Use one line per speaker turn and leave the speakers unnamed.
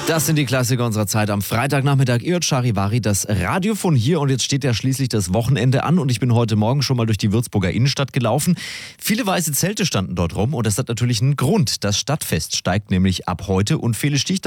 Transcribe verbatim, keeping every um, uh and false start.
Das sind die Klassiker unserer Zeit am Freitagnachmittag. Ihr hört Charivari, das Radio von hier. Und jetzt steht ja schließlich das Wochenende an. Und ich bin heute Morgen schon mal durch die Würzburger Innenstadt gelaufen. Viele weiße Zelte standen dort rum. Und das hat natürlich einen Grund. Das Stadtfest steigt nämlich ab heute. Und Fele Stich